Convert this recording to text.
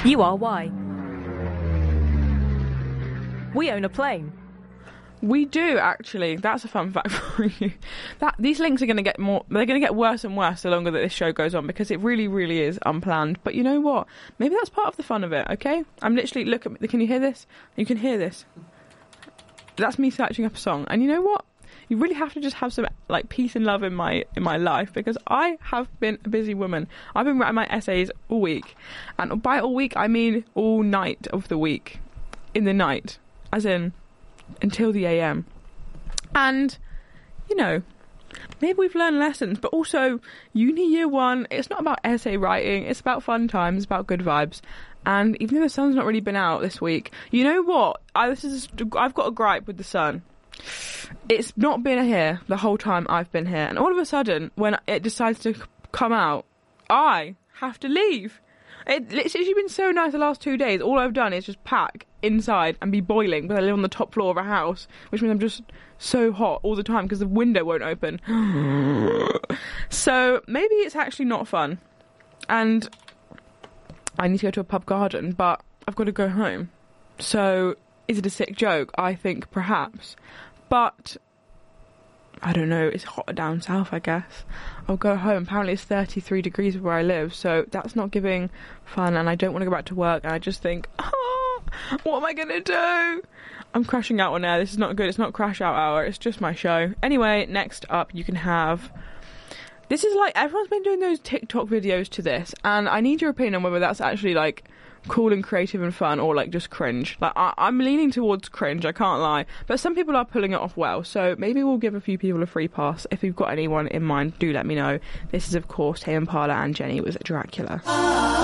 You are why. We own a plane. We do, actually. That's a fun fact for you. These links are going to get they're going to get worse and worse the longer that this show goes on, because it really, really is unplanned. But you know what? Maybe that's part of the fun of it, okay? I'm literally, can you hear this? You can hear this. That's me searching up a song. And you know what? You really have to just have some like peace and love in my life, because I have been a busy woman. I've been writing my essays all week. And by all week, I mean all night of the week. In the night. As in... until the AM. And, you know, maybe we've learned lessons, but also uni year one, it's not about essay writing, it's about fun times, it's about good vibes. And even though the sun's not really been out this week, you know what? I've got a gripe with the sun. It's not been here the whole time I've been here, and all of a sudden, when it decides to come out, I have to leave. It's actually been so nice the last 2 days. All I've done is just pack inside and be boiling, but I live on the top floor of a house, which means I'm just so hot all the time because the window won't open. So maybe it's actually not fun. And I need to go to a pub garden, but I've got to go home. So is it a sick joke? I think perhaps. But I don't know, it's hotter down south, I guess. I'll go home. Apparently it's 33 degrees where I live, so that's not giving fun, and I don't want to go back to work, and I just think, what am I going to do? I'm crashing out on air. This is not good. It's not crash out hour. It's just my show. Anyway, next up you can have... This is like, everyone's been doing those TikTok videos to this, and I need your opinion on whether that's actually like cool and creative and fun, or like just cringe. Like I'm leaning towards cringe, I can't lie, but some people are pulling it off well, so maybe we'll give a few people a free pass. If you've got anyone in mind, do let me know. This is of course Tame Impala and Jenny was Dracula.